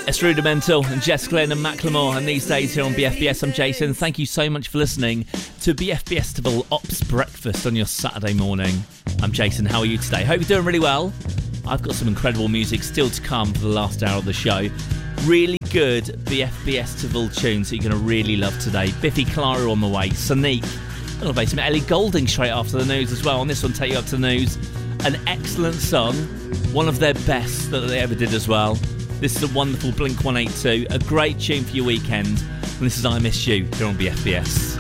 It's Rudimental and Jess Glynn and Macklemore, and these days here on BFBS. I'm Jason. Thank you so much for listening to BFBS Ops Breakfast on your Saturday morning. I'm Jason. How are you today? Hope you're doing really well. I've got some incredible music still to come for the last hour of the show. Really good BFBS tunes that you're going to really love today. Biffy Clyro on the way, Sonique, and basically Ellie Goulding straight after the news as well. On this one, Take You Up to the News. An excellent song, one of their best that they ever did as well. This is a wonderful Blink 182, a great tune for your weekend. And this is I Miss You here on BFBS.